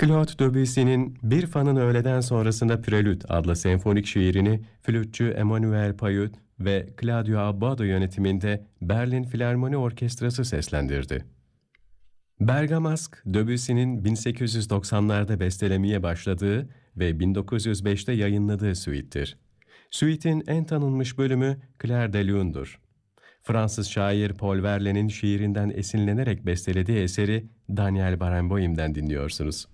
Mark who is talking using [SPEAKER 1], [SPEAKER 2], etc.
[SPEAKER 1] Claude Debussy'nin Bir Fanın Öğleden Sonrasında Prelüt adlı senfonik şiirini flütçü Emmanuel Payut ve Claudio Abbado yönetiminde Berlin Filarmoni Orkestrası seslendirdi. Bergamask, Debussy'nin 1890'larda bestelemeye başladığı ve 1905'te yayınladığı suite'tir. Suite'in en tanınmış bölümü Clair de Lune'dur. Fransız şair Paul Verlaine'in şiirinden esinlenerek bestelediği eseri Daniel Barenboim'den dinliyorsunuz.